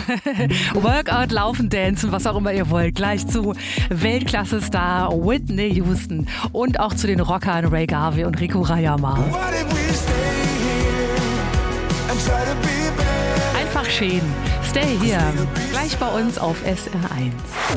Workout, Laufen, Dancen, was auch immer ihr wollt. Gleich zu Weltklasse-Star Whitney Houston und auch zu den Rockern Ray Garvey und Rico Rayama. Einfach schön. Stay here. Gleich bei uns auf SR1.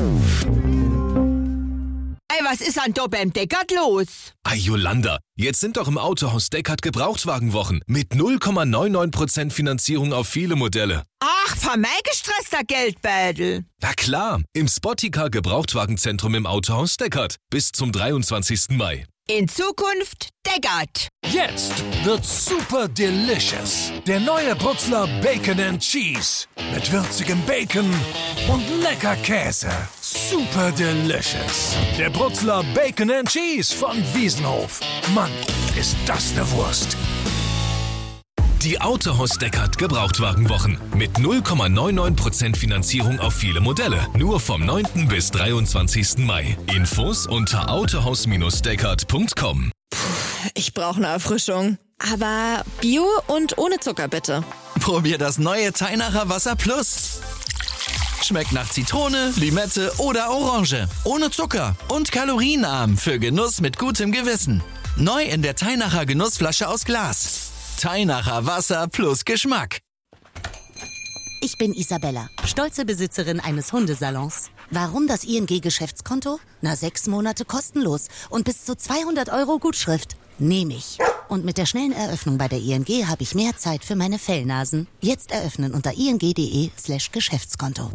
Ey, was ist an da beim Deckard los? Ei, Jolanda, jetzt sind doch im Autohaus Deckard Gebrauchtwagenwochen mit 0,99% Finanzierung auf viele Modelle. Ach, für mein gestresster Geldbeutel. Na klar, im Spotticar Gebrauchtwagenzentrum im Autohaus Deckard bis zum 23. Mai. In Zukunft Deckard. Jetzt wird's super delicious. Der neue Brutzler Bacon and Cheese. Mit würzigem Bacon und lecker Käse. Super delicious. Der Brutzler Bacon and Cheese von Wiesenhof. Mann, ist das eine Wurst. Die Autohaus Deckard Gebrauchtwagenwochen mit 0,99% Finanzierung auf viele Modelle. Nur vom 9. bis 23. Mai. Infos unter autohaus-deckard.com. Ich brauche eine Erfrischung. Aber Bio und ohne Zucker bitte. Probier das neue Teinacher Wasser Plus. Schmeckt nach Zitrone, Limette oder Orange. Ohne Zucker und kalorienarm für Genuss mit gutem Gewissen. Neu in der Teinacher Genussflasche aus Glas. Teinacher Wasser plus Geschmack. Ich bin Isabella, stolze Besitzerin eines Hundesalons. Warum das ING-Geschäftskonto? 6 Monate kostenlos und bis zu 200 € Gutschrift. Nehme ich. Und mit der schnellen Eröffnung bei der ING habe ich mehr Zeit für meine Fellnasen. Jetzt eröffnen unter ing.de/Geschäftskonto.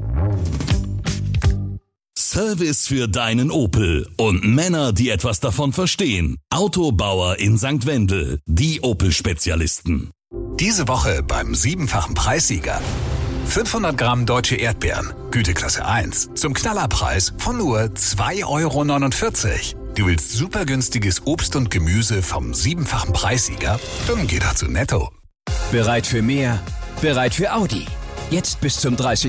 Service für deinen Opel und Männer, die etwas davon verstehen. Autobauer in St. Wendel, die Opel-Spezialisten. Diese Woche beim 7-fachen Preissieger. 500 Gramm deutsche Erdbeeren, Güteklasse 1, zum Knallerpreis von nur 2,49 €. Du willst super günstiges Obst und Gemüse vom 7-fachen Preissieger? Dann geh doch zu Netto. Bereit für mehr? Bereit für Audi. Jetzt bis zum 30.